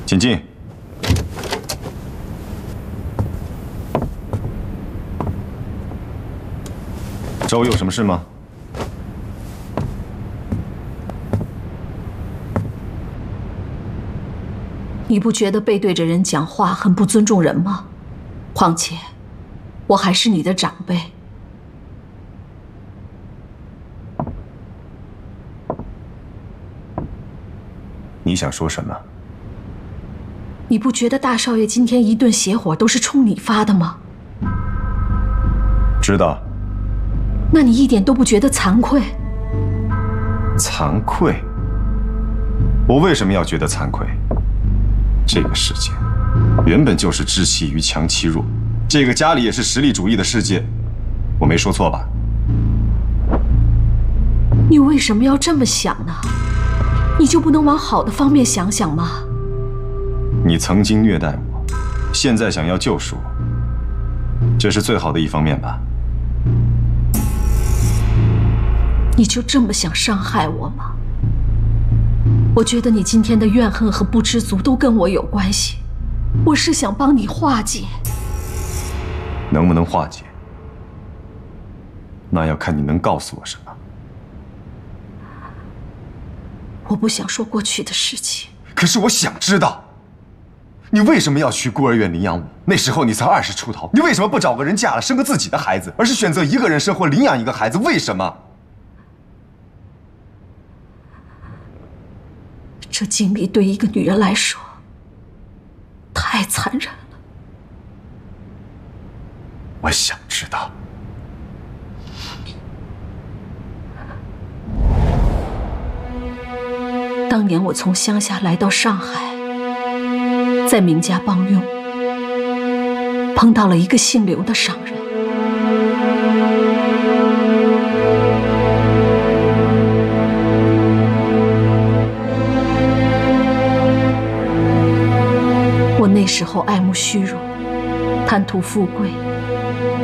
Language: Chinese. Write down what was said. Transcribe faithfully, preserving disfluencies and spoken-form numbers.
请进。找我有什么事吗？ 你不觉得背对着人讲话很不尊重人吗？况且，我还是你的长辈。 你想说什么？ 你不觉得大少爷今天一顿邪火都是冲你发的吗？ 知道。 那你一点都不觉得惭愧？ 惭愧？我为什么要觉得惭愧？这个世界原本就是知其愚，强其弱。这个家里也是实力主义的世界，我没说错吧？ 你为什么要这么想呢？你就不能往好的方面想想吗？ 你曾经虐待我，现在想要救赎我，这是最好的一方面吧？ 你就这么想伤害我吗？我觉得你今天的怨恨和不知足都跟我有关系，我是想帮你化解。 能不能化解？那要看你能告诉我什么。 我不想说过去的事情。 可是我想知道，你为什么要去孤儿院领养我？那时候你才二十出头，你为什么不找个人嫁了，生个自己的孩子，而是选择一个人生活，领养一个孩子？为什么？ 这经历对一个女人来说太残忍了。 我想知道。 当年我从乡下来到上海，在名家帮佣碰到了一个姓刘的商人。我那时候爱慕虚荣，贪图富贵，